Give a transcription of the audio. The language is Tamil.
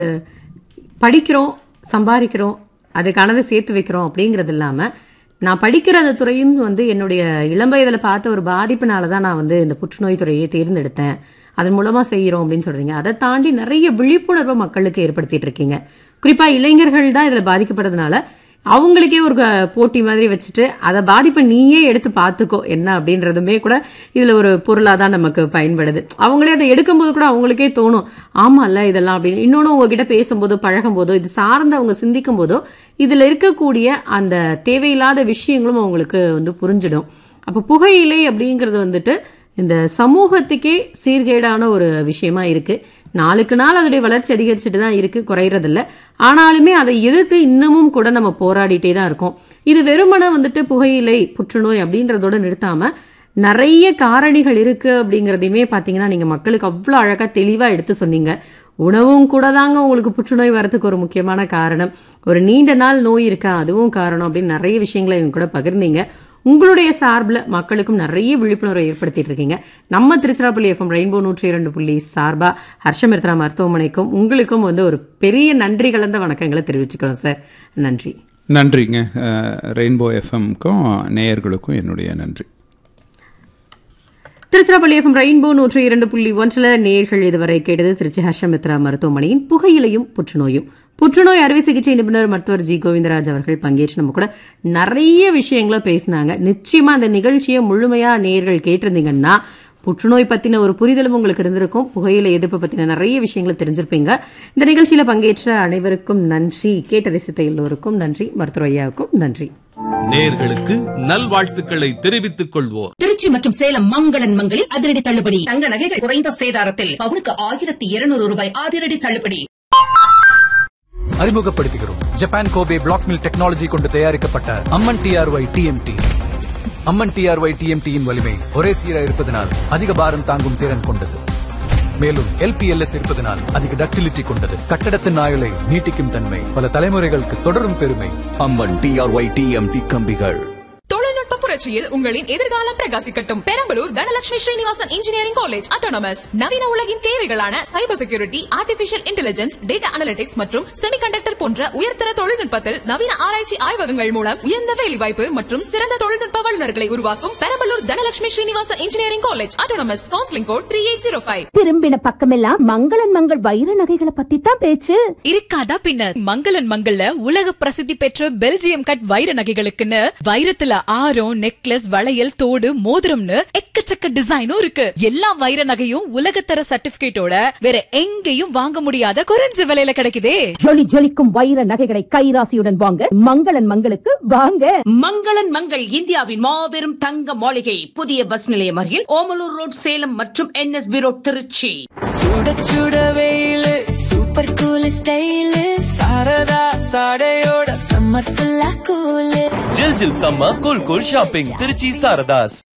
படிக்கிறோம், சம்பாதிக்கிறோம், அதுக்கானதை சேர்த்து வைக்கிறோம் அப்படிங்கிறது இல்லாம நான் படிக்கிற அந்த துறையும் என்னுடைய இளம் வயதுல பார்த்த ஒரு பாதிப்புனால தான் நான் இந்த புற்றுநோய் துறையை தேர்ந்தெடுத்தேன், அதன் மூலமா செய்யறோம் அப்படின்னு சொல்றீங்க. அதை தாண்டி நிறைய விழிப்புணர்வை மக்களுக்கு ஏற்படுத்திட்டு இருக்கீங்க. குறிப்பா இளைஞர்கள் தான் இதுல பாதிக்கப்படுறதுனால அவங்களுக்கே ஒரு போட்டி மாதிரி வச்சுட்டு அதை பாதிப்பை நீயே எடுத்து பார்த்துக்கோ என்ன அப்படின்றதுமே கூட இதுல ஒரு பொருளா தான் நமக்கு பயன்படுது. அவங்களே அதை எடுக்கும்போது கூட அவங்களுக்கே தோணும், ஆமா இல்ல இதெல்லாம் அப்படின்னு. இன்னொன்னு உங்ககிட்ட பேசும்போதோ பழகும் போதோ இது சார்ந்து அவங்க சிந்திக்கும் போதோ இதுல இருக்கக்கூடிய அந்த தேவையில்லாத விஷயங்களும் அவங்களுக்கு புரிஞ்சிடும். அப்ப புகையிலை அப்படிங்கிறது இந்த சமூகத்துக்கே சீர்கேடான ஒரு விஷயமா இருக்கு. நாளுக்கு நாள் அதோடைய வளர்ச்சி அதிகரிச்சுட்டு தான் இருக்கு, குறையறதில்ல. ஆனாலுமே அதை எதிர்த்து இன்னமும் கூட நம்ம போராடிட்டே தான் இருக்கோம். இது வெறுமன புகையிலை புற்றுநோய் அப்படின்றதோட நிறுத்தாம நிறைய காரணிகள் இருக்கு அப்படிங்கறதையுமே பாத்தீங்கன்னா நீங்க மக்களுக்கு அவ்வளவு அழகா தெளிவா எடுத்து சொன்னீங்க. உணவும் கூட தாங்க உங்களுக்கு புற்றுநோய் வரதுக்கு ஒரு முக்கியமான காரணம். ஒரு நீண்ட நாள் நோய் இருக்கா அதுவும் காரணம் அப்படின்னு நிறைய விஷயங்களை இவங்க கூட பகிர்ந்தீங்க. உங்களுடைய சார்பில் மக்களுக்கும் நிறைய விழிப்புணர்வை ஏற்படுத்திட்டு இருக்கீங்க. நம்ம திருச்சிராப்பள்ளி எஃப்எம் ரெயின்போ 102.0 சார்பா ஹர்ஷமித்ரா மருத்துவமனைக்கும் உங்களுக்கும் ஒரு பெரிய நன்றி கலந்த வணக்கங்களை தெரிவிச்சுக்கிறோம் சார். நன்றி. நன்றிங்க. ரெயின்போ எஃப்எம்க்கும் நேயர்களுக்கும் என்னுடைய நன்றி. திருச்சிராப்பள்ளி எஃப்எம் ரெயின்போ 102.1 நேயர்கள் இதுவரை கேட்டது திருச்சி ஹர்ஷமித்ரா மருத்துவமனையின் புகையிலையும் புற்றுநோயும். புற்றுநோய் அறுவை சிகிச்சை நிபுணர் மருத்துவர் ஜி கோவிந்தராஜ் அவர்கள் பங்கேற்று நம்ம கூட நிறைய விஷயங்களை பேசினாங்க. நிச்சயமா அந்த நிகழ்ச்சியை முழுமையா நேயர்கள் கேட்டிருந்தீங்கன்னா புற்றுநோய் பத்தின ஒரு புரிதலும் உங்களுக்கு இருந்திருக்கும், புகையிலை எதிர்ப்பு பத்தின நிறைய விஷயங்களை தெரிஞ்சிருப்பீங்க. இந்த நிகழ்ச்சியில பங்கேற்ற அனைவருக்கும் நன்றி, கேட்ட ரசித்த எல்லோருக்கும் நன்றி, மருத்துவர் ஐயாவுக்கும் நன்றி. நேயர்களுக்கு நல்வாழ்த்துக்களை தெரிவித்துக் கொள்வோம். திருச்சி மற்றும் சேலம் மங்களன் மங்களில் அதிரடி தள்ளுபடி. தங்க நகைகள் குறைந்த சேதாரத்தில் பவுனுக்கு 1200 ரூபாய் அதிரடி தள்ளுபடி. அறிமுகப்படுத்துகிறோம் Japan Kobe black mill technology கொண்டு தயாரிக்கப்பட்ட அம்மன் டிஆர்ஒய் டிஎம்டி. அம்மன் டிஆர்ஒய் டிஎம்டியின் வலிமை ஒரே சீராக இருப்பதனால் அதிக பாரம் தாங்கும் திறன் கொண்டது. மேலும் எல்பிஎல்எஸ் இருப்பதனால் அதிக டக்டிலிட்டி கொண்டது. கட்டடத்தின் ஆயுளை நீட்டிக்கும் தன்மை, பல தலைமுறைகளுக்கு தொடரும் பெருமை. அம்மன் டிஆர்ஒய் டிஎம்டி கம்பிகள். தொழில்நுட்ப புரட்சியில் உங்களின் எதிர்காலம் பிரகாசிக்கட்டும். Perambalur Dhanalakshmi Srinivasan engineering college autonomous நவீன உலகின் தேவைகளான cyber security, artificial intelligence, data analytics மற்றும் செமிகண்டக்டர் போன்ற உயர்தர தொழில்நுட்பத்தில் நவீன ஆராய்ச்சி ஆய்வகங்கள் மூலம் உயர்ந்த வேலைவாய்ப்பு மற்றும் சிறந்த தொழில்நுட்ப வல்லுநர்களை உருவாக்கும் Perambalur Dhanalakshmi Srinivasan engineering college autonomous. Counselling code 3805. திரும்பின பக்கமெல்லாம் மங்களன் மங்கள் வைர நகைகளை பத்தி தான் பேச்சு. இருக்காதா பின்னர். மங்களன் மங்கள்ல உலக பிரசித்தி பெற்ற பெல்ஜியம் கட் வைர நகைகளுக்குன்னு வைரத்துல ஆரம், நெக்லஸ், வளையல், தோடு, மோதிரம்னு எக்கச்சக்க டிசைனும் இருக்கு. எல்லா வைர நகையும் உலகத்தர சர்டிபிகேட்டோட வேற எங்கேயும் வாங்க முடியாத குறைஞ்ச விலையில கிடைக்குதே. ஜொலி ஜொலிக்கும் வைர நகைகளை கைராசியுடன் வாங்க மங்களன் மங்களுக்கு வாங்க. மங்களன் மங்கள் இந்தியாவின் மாபெரும் தங்க மாளிகை, புதிய பஸ் நிலையம் அருகில் ஓமலூர் ரோட், சேலம் மற்றும் NSB ரோட், திருச்சி. சுட சுட வெயிலு, super cool style, Saradha சாடையோட summer ஃபுல்லா கூலு. ஜில் ஜில் summer cool cool shopping Trichy Saradhas.